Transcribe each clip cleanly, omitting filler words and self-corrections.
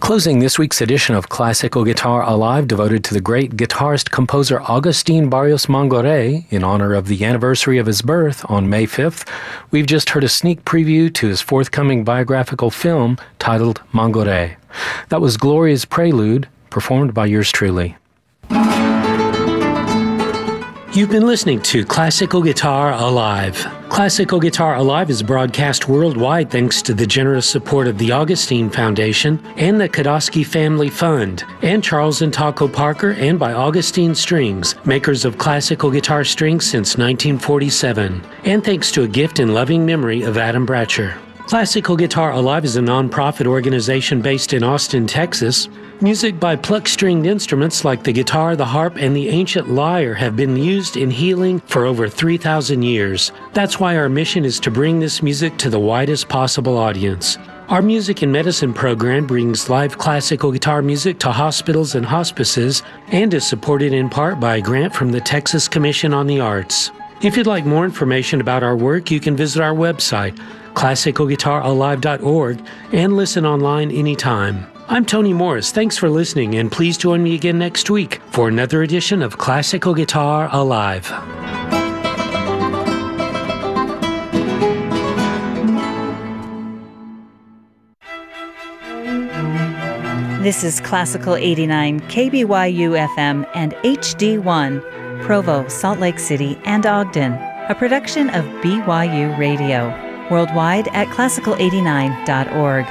Closing this week's edition of Classical Guitar Alive, devoted to the great guitarist-composer Agustín Barrios Mangoré, in honor of the anniversary of his birth on May 5th, we've just heard a sneak preview to his forthcoming biographical film titled Mangoré. That was Gloria's Prelude, performed by yours truly. You've been listening to Classical Guitar Alive. Classical Guitar Alive is broadcast worldwide thanks to the generous support of the Augustine Foundation and the Kodosky Family Fund, and Charles and Taco Parker, and by Augustine Strings, makers of classical guitar strings since 1947, and thanks to a gift in loving memory of Adam Bratcher. Classical Guitar Alive is a non-profit organization based in Austin, Texas. Music by pluck-stringed instruments like the guitar, the harp, and the ancient lyre have been used in healing for over 3,000 years. That's why our mission is to bring this music to the widest possible audience. Our Music and Medicine program brings live classical guitar music to hospitals and hospices and is supported in part by a grant from the Texas Commission on the Arts. If you'd like more information about our work, you can visit our website, classicalguitaralive.org, and listen online anytime. I'm Tony Morris. Thanks for listening, and please join me again next week for another edition of Classical Guitar Alive. This is Classical 89 KBYU FM and HD1, Provo, Salt Lake City, and Ogden, a production of BYU Radio, worldwide at classical89.org.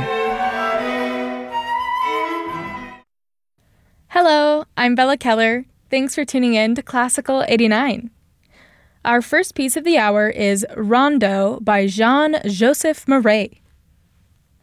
Hello, I'm Bella Keller. Thanks for tuning in to Classical 89. Our first piece of the hour is Rondo by Jean-Joseph Marais.